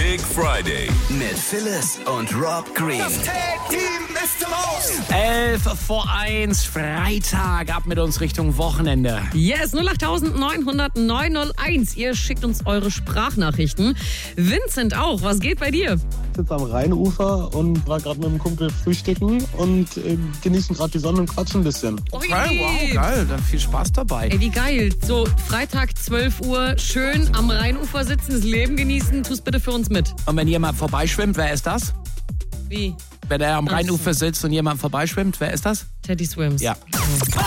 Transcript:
Big Friday mit Phyllis und Rob Green. Das Tag-Team ist im Haus. 11:01, Freitag, ab mit uns Richtung Wochenende. Yes, 08900 901. Ihr schickt uns eure Sprachnachrichten. Vincent auch, was geht bei dir? Ich sitze am Rheinufer und war gerade mit einem Kumpel frühstücken und genießen gerade die Sonne und quatschen ein bisschen. Okay, wow, geil, dann viel Spaß dabei. Ey, wie geil. So, Freitag 12 Uhr, schön am Rheinufer sitzen, das Leben genießen. Tu's bitte für uns mit. Und wenn jemand vorbeischwimmt, wer ist das? Wie? Wenn er am Rheinufer sitzt und jemand vorbeischwimmt, wer ist das? Teddy Swims. Ja.